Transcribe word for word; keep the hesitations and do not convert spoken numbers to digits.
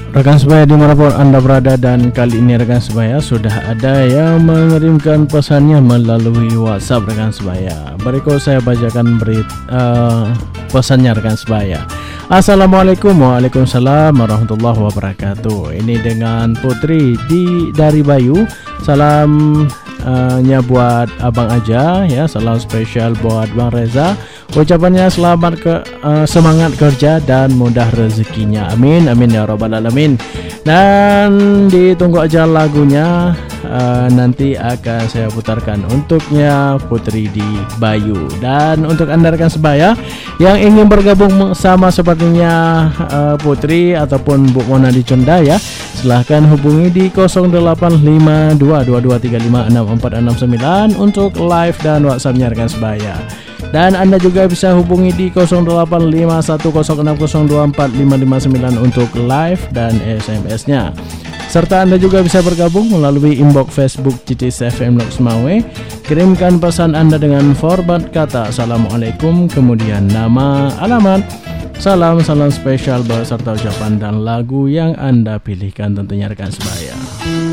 Rekan sebaya dimanapun Anda berada, dan kali ini rekan sebaya sudah ada yang mengirimkan pesannya melalui WhatsApp rekan sebaya. Berikut saya bacakan berita uh, pesannya rekan sebaya. Assalamualaikum, waalaikumsalam warahmatullahi wabarakatuh. Ini dengan Putri di dari Bayu. Salam uh, nya buat abang aja ya. Salam spesial buat Bang Reza. Ucapannya selamat ke uh, semangat kerja dan mudah rezekinya. Amin amin ya rabbal alamin. Dan ditunggu aja lagunya, uh, nanti akan saya putarkan untuknya Putri di Bayu. Dan untuk Anda rekan sebaya yang ingin bergabung sama sepertinya uh, Putri ataupun Bu Mona di Cunda ya, silahkan hubungi di nol delapan lima dua dua dua tiga lima enam empat enam sembilan untuk live dan WhatsApp-nya rekan sebaya. Dan Anda juga bisa hubungi di nol delapan lima satu nol enam nol dua empat lima lima sembilan untuk live dan S M S-nya. Serta Anda juga bisa bergabung melalui inbox Facebook C T S F M Lok Semawe. Kirimkan pesan Anda dengan format kata Assalamualaikum, kemudian nama, alamat, salam, salam spesial beserta ucapan dan lagu yang Anda pilihkan tentunya rekan sebaya.